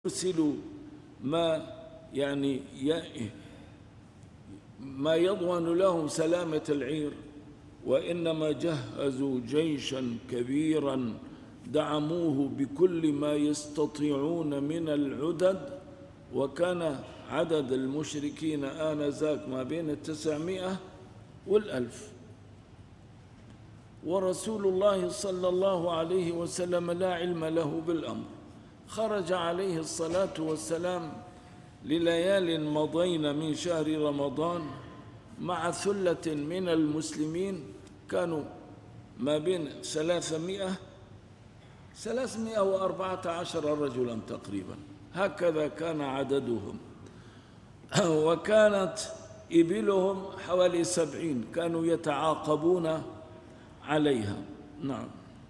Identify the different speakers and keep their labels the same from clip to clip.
Speaker 1: يرسل ما يضمن لهم سلامة العير، وإنما جهزوا جيشا كبيرا دعموه بكل ما يستطيعون من العدد، وكان عدد المشركين آنذاك ما بين 900 و1000، ورسول الله صلى الله عليه وسلم لا علم له بالأمر. خرج عليه الصلاة والسلام لليال مضين من شهر رمضان مع ثلة من المسلمين، كانوا ما بين 314 رجلا تقريبا، هكذا كان عددهم، وكانت إبلهم حوالي 70 كانوا يتعاقبون عليها. نعم.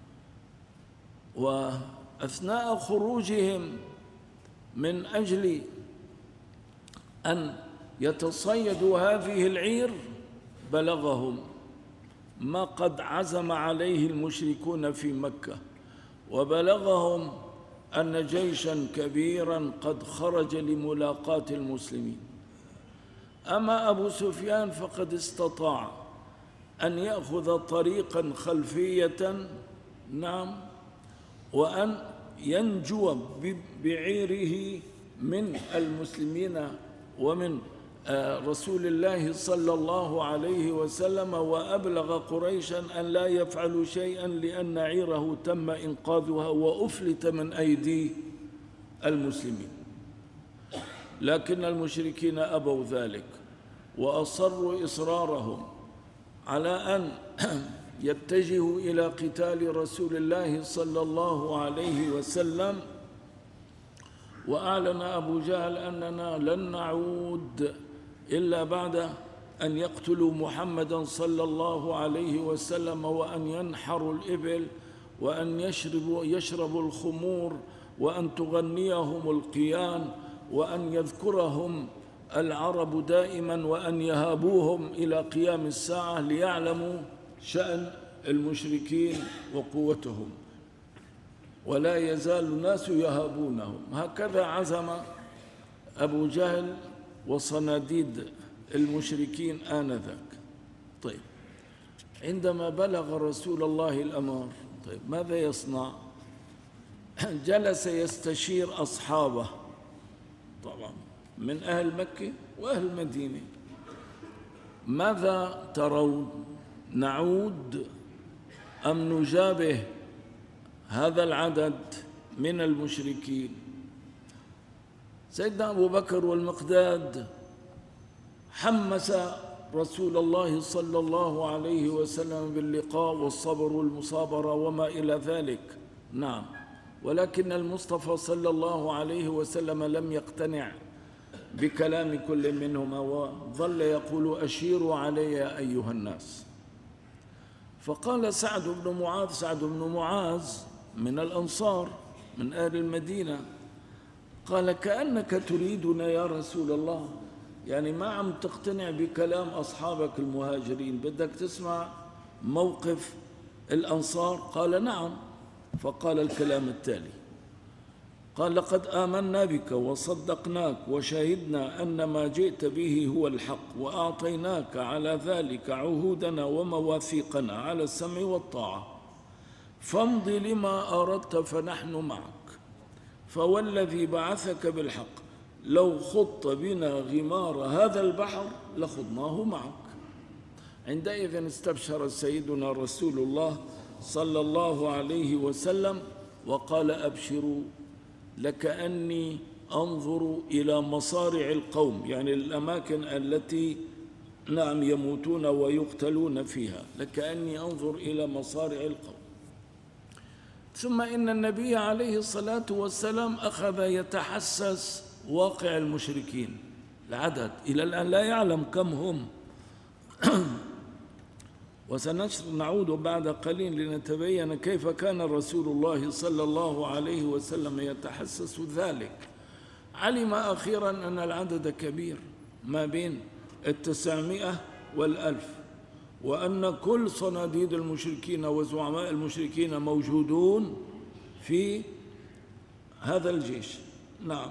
Speaker 1: وأثناء خروجهم من أجل أن يتصيدوا هذه العير بلغهم ما قد عزم عليه المشركون في مكة، وبلغهم أن جيشا كبيرا قد خرج لملاقاة المسلمين. أما أبو سفيان فقد استطاع أن يأخذ طريقا خلفية، نعم، وأن ينجو بعيره من المسلمين ومن رسول الله صلى الله عليه وسلم، وأبلغ قريشا أن لا يفعلوا شيئا لأن عيره تم إنقاذها وأفلت من أيدي المسلمين. لكن المشركين أبوا ذلك وأصروا إصرارهم على أن يتجهوا إلى قتال رسول الله صلى الله عليه وسلم. وأعلن أبو جهل أننا لن نعود إلا بعد أن يقتلوا محمدا صلى الله عليه وسلم، وأن ينحروا الإبل، وأن يشربوا الخمور، وأن تغنيهم القيان، وأن يذكرهم العرب دائما، وأن يهابوهم إلى قيام الساعة ليعلموا شأن المشركين وقوتهم، ولا يزال الناس يهابونهم. هكذا عزم أبو جهل وصناديد المشركين آنذاك. طيب، عندما بلغ رسول الله الأمر، طيب ماذا يصنع؟ جلس يستشير أصحابه طبعا من أهل مكة وأهل المدينة. ماذا ترون؟ نعود أم نجابه هذا العدد من المشركين؟ سيدنا أبو بكر والمقداد حمس رسول الله صلى الله عليه وسلم باللقاء والصبر والمصابرة وما إلى ذلك، نعم، ولكن المصطفى صلى الله عليه وسلم لم يقتنع بكلام كل منهما، وظل يقول: أشيروا علي يا أيها الناس. فقال سعد بن معاذ من الأنصار من أهل المدينة، قال: كأنك تريدنا يا رسول الله، يعني ما عم تقتنع بكلام أصحابك المهاجرين، بدك تسمع موقف الأنصار؟ قال: نعم. فقال الكلام التالي، قال: لقد آمنا بك وصدقناك وشهدنا أن ما جئت به هو الحق، وأعطيناك على ذلك عهودنا ومواثيقنا على السمع والطاعة، فامض لما أردت فنحن معك، فوالذي بعثك بالحق لو خضت بنا غمار هذا البحر لخضناه معك. عندئذ استبشر سيدنا رسول الله صلى الله عليه وسلم وقال: أبشروا، لكأني أنظر إلى مصارع القوم، يعني الأماكن التي نعم يموتون ويقتلون فيها، لكأني أنظر إلى مصارع القوم. ثم إن النبي عليه الصلاة والسلام أخذ يتحسس واقع المشركين، العدد إلى الآن لا يعلم كم هم. وسنعود بعد قليل لنتبين كيف كان رسول الله صلى الله عليه وسلم يتحسس ذلك. علم أخيرا أن العدد كبير ما بين 900 و1000، وأن كل صناديد المشركين وزعماء المشركين موجودون في هذا الجيش. نعم.